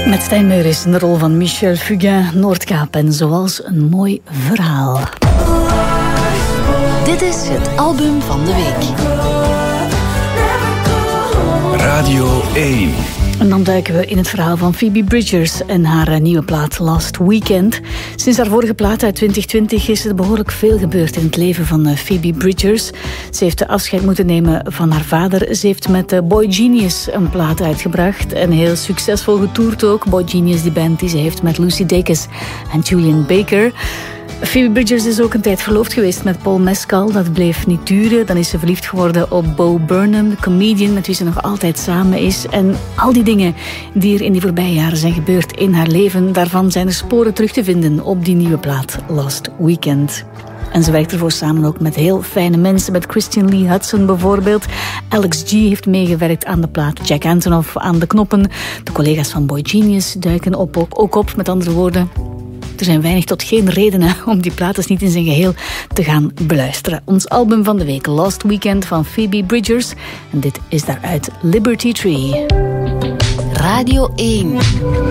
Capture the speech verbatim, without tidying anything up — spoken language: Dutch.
Met Stijn Meuris in de rol van Michel Fugain, Noordkaap en zoals een mooi verhaal. Dit is het album van de week. Radio één. En dan duiken we in het verhaal van Phoebe Bridgers en haar nieuwe plaat Last Weekend. Sinds haar vorige plaat uit twintig twintig is er behoorlijk veel gebeurd in het leven van Phoebe Bridgers. Ze heeft afscheid moeten nemen van haar vader. Ze heeft met Boy Genius een plaat uitgebracht en heel succesvol getoerd ook. Boy Genius, die band die ze heeft met Lucy Dacus en Julian Baker. Phoebe Bridgers is ook een tijd verloofd geweest met Paul Mescal. Dat bleef niet duren. Dan is ze verliefd geworden op Bo Burnham, de comedian met wie ze nog altijd samen is. En al die dingen die er in die voorbije jaren zijn gebeurd in haar leven, daarvan zijn er sporen terug te vinden op die nieuwe plaat Last Weekend. En ze werkt ervoor samen ook met heel fijne mensen, met Christian Lee Hudson bijvoorbeeld. Alex G heeft meegewerkt aan de plaat, Jack Antonoff aan de knoppen. De collega's van Boy Genius duiken op, ook, ook op, met andere woorden. Er zijn weinig tot geen redenen om die plaat dus niet in zijn geheel te gaan beluisteren. Ons album van de week, Last Weekend van Phoebe Bridgers. En dit is daaruit Liberty Tree. Radio één.